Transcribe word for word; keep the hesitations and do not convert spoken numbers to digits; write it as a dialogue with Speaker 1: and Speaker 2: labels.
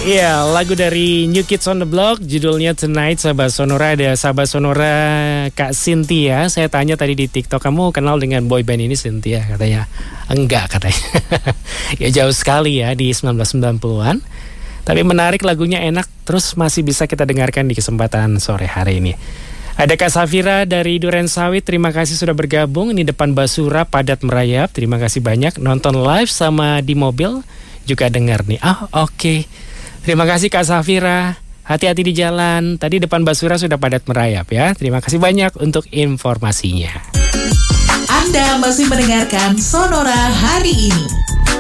Speaker 1: Iya, lagu dari New Kids on the Block, judulnya Tonight. Sahabat Sonora, ada sahabat Sonora Kak Cynthia. Saya tanya tadi di TikTok, kamu kenal dengan boyband ini Cynthia? Katanya, enggak katanya. Ya jauh sekali ya, di sembilan belas sembilan puluhan. Tapi menarik, lagunya enak, terus masih bisa kita dengarkan di kesempatan sore hari ini. Ada Kak Safira dari Duren Sawit, terima kasih sudah bergabung. Ini depan Basura padat merayap, terima kasih banyak. Nonton live sama di mobil juga dengar nih. Ah, oh, oke okay. Terima kasih Kak Safira. Hati-hati di jalan. Tadi depan Basura sudah padat merayap ya. Terima kasih banyak untuk informasinya.
Speaker 2: Anda masih mendengarkan Sonora hari ini.